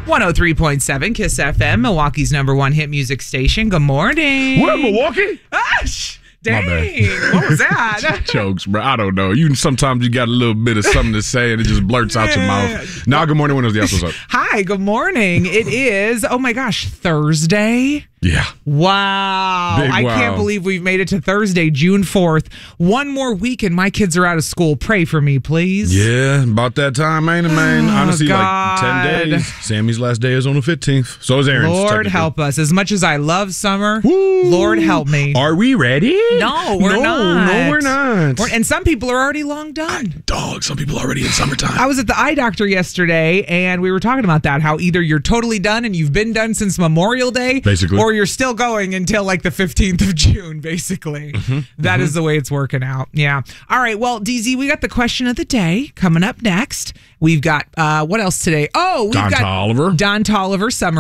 103.7 Kiss FM, Milwaukee's #1 hit music station. Good morning. What, Milwaukee? Dang, what was that? Jokes, bro. I don't know. Sometimes you got a little bit of something to say and it just blurts out your mouth. Nah, good morning, Buenos Dias. What's up? Hi, good morning. It is, oh my gosh, Thursday. Yeah. Wow. Big I wow. can't believe we've made it to Thursday, June 4th. One more week and my kids are out of school. Pray for me, please. Yeah, about that time, ain't it, man? Honestly, God. like 10 days. Sammy's last day is on the 15th. So is Aaron's. Lord help us. As much as I love summer, Woo. Lord help me. Are we ready? No, we're not. No, we're not. And some people are already long done. Dog, some people already in summertime. I was at the eye doctor yesterday, and we were talking about that, how either you're totally done and you've been done since Memorial Day, basically, or you're still going until like the 15th of June, basically. That is the way it's working out. Yeah. All right. Well, DZ, we got the question of the day coming up next. We've got, what else today? Oh, we've got Don Toliver. Don Toliver, Summer